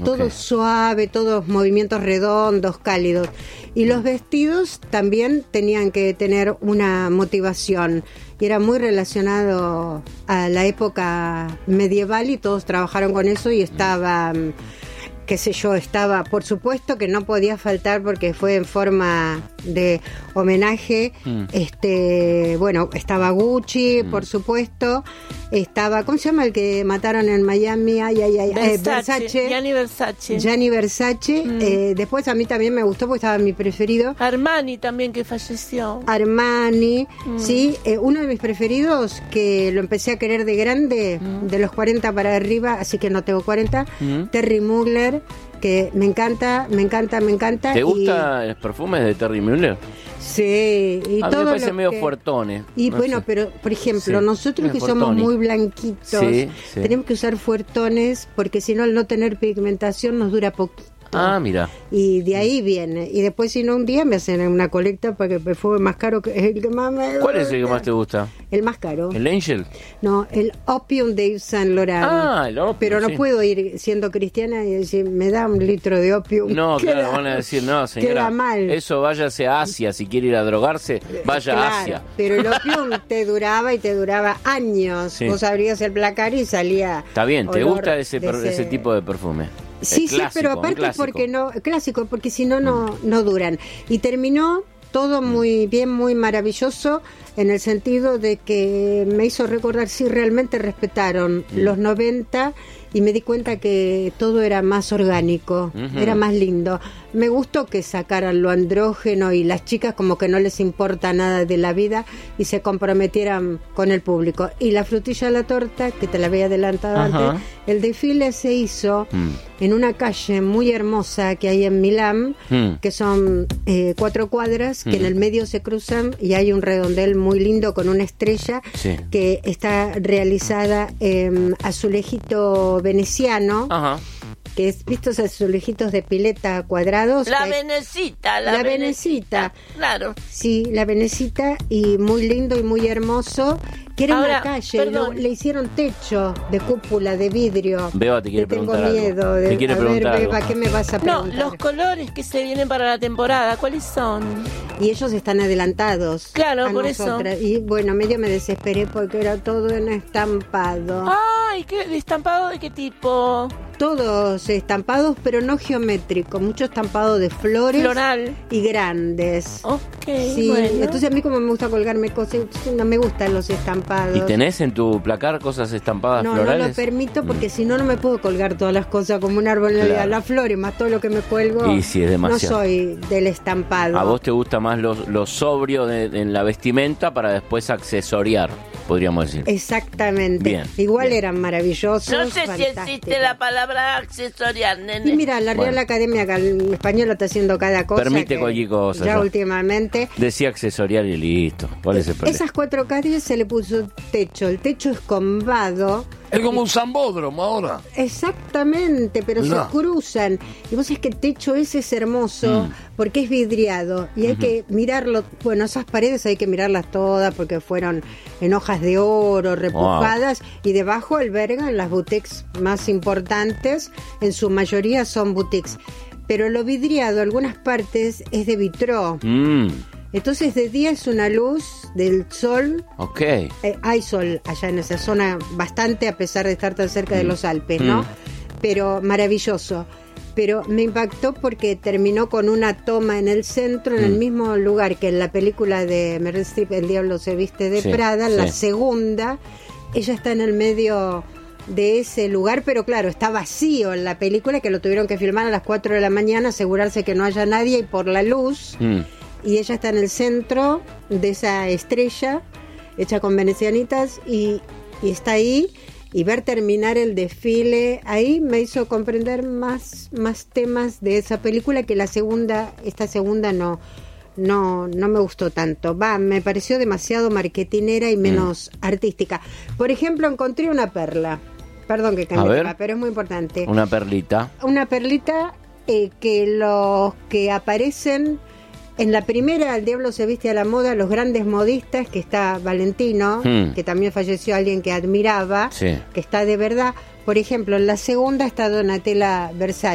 todo suave, todos movimientos redondos, cálidos. Y los vestidos también tenían que tener una motivación. Y era muy relacionado a la época medieval y todos trabajaron con eso y estaba... qué sé yo, estaba, por supuesto que no podía faltar porque fue en forma de homenaje, bueno, estaba Gucci, por supuesto, estaba, ¿cómo se llama el que mataron en Miami? Versace. Gianni Versace. Después a mí también me gustó porque estaba mi preferido. Armani también, que falleció. Armani, sí, uno de mis preferidos, que lo empecé a querer de grande, de los 40 para arriba, así que no tengo 40, Terry Mugler, que me encanta. ¿Te gustan los perfumes de Terry Mugler? Sí, y a mí todo me parece lo medio que... fuertones. Y no bueno, sé. pero por ejemplo, nosotros que somos muy blanquitos, tenemos que usar fuertones porque si no, al no tener pigmentación nos dura poquito. Ah, mira. Y de ahí viene. Y después, si no, un día me hacen una colecta para que el perfume más caro, que es el que más me gusta. ¿Cuál es el que más te gusta? El más caro. ¿El Angel? No, el Opium de Yves Saint Laurent. Ah, el Opium, pero no sí. puedo ir siendo cristiana y decir, me da un litro de Opium. No, claro, van a decir, no, señora, queda mal. Eso váyase a Asia, si quiere ir a drogarse, vaya a Asia. Pero el Opium te duraba años. Sí. Vos abrías el placar y salía. Está bien, ¿te gusta ese tipo de perfume? Sí, clásico, sí, pero aparte porque no, clásico, porque si no, no duran. Y terminó todo muy bien, muy maravilloso, en el sentido de que me hizo recordar si realmente respetaron los 90 y me di cuenta que todo era más orgánico, era más lindo. Me gustó que sacaran lo andrógeno y las chicas como que no les importa nada de la vida y se comprometieran con el público. Y la frutilla de la torta, que te la había adelantado antes, el desfile se hizo en una calle muy hermosa que hay en Milán, que son 4 cuadras, que en el medio se cruzan y hay un redondel muy lindo con una estrella que está realizada en azulejito veneciano, que es, ¿viste esos azulejitos de pileta cuadrados? La venecita, claro. Sí, la venecita, y muy lindo y muy hermoso, que era una calle, le hicieron techo de cúpula de vidrio. Beba, te quiere preguntar algo. Tengo miedo de... Te quiere preguntar Beba, algo. ¿qué me vas a preguntar? No, los colores que se vienen para la temporada, ¿cuáles son? Y ellos están adelantados. Claro, por nosotras. eso. Y bueno, medio me desesperé porque era todo en estampado. Ay, ¿estampado de qué tipo? Todos estampados, pero no geométricos, mucho estampado de flores. Floral. Y grandes. Ok, sí, bueno. Entonces a mí como me gusta colgarme cosas, no me gustan los estampados. ¿Y tenés en tu placar cosas estampadas florales? No lo permito porque si no, no me puedo colgar todas las cosas como un árbol. Claro. Las flores más todo lo que me cuelgo. Y si es demasiado. No soy del estampado. ¿A vos te gusta más lo sobrio en la vestimenta para después accesoriar, podríamos decir? Exactamente. Bien, igual eran maravillosos. No sé si existe la palabra accesoriar, nene. Y mira, la Real Academia Española está haciendo cada cosa. Permite cualquier cosa. Ya últimamente. Decía accesoriar y listo. ¿Cuál es el problema? Esas 4 calles se le puso techo. El techo es combado. Es como un zambódromo ahora. Exactamente, pero se cruzan. Y vos sabés que el techo ese es hermoso porque es vidriado. Y hay que mirarlo. Bueno, esas paredes hay que mirarlas todas porque fueron en hojas de oro, repujadas. Wow. Y debajo albergan las boutiques más importantes. En su mayoría son boutiques. Pero lo vidriado, algunas partes, es de vitró. Entonces de día es una luz del sol. Hay sol allá en esa zona bastante, a pesar de estar tan cerca de los Alpes, ¿no? Pero maravilloso. Pero me impactó porque terminó con una toma en el centro, en el mismo lugar que en la película de Meryl Streep, El diablo se viste de Prada, la segunda. Ella está en el medio de ese lugar, pero claro, está vacío en la película, que lo tuvieron que filmar a las 4 de la mañana, asegurarse que no haya nadie, y por la luz... Y ella está en el centro de esa estrella hecha con venecianitas y está ahí, y ver terminar el desfile ahí me hizo comprender más temas de esa película que esta segunda no me gustó tanto. Me pareció demasiado marketinera y menos artística. Por ejemplo, encontré una perla. Perdón que cambie, pero es muy importante. Una perlita. Una perlita que los que aparecen en la primera, El diablo se viste a la moda, los grandes modistas, que está Valentino, que también falleció, alguien que admiraba, que está de verdad. Por ejemplo, en la segunda está Donatella Versace.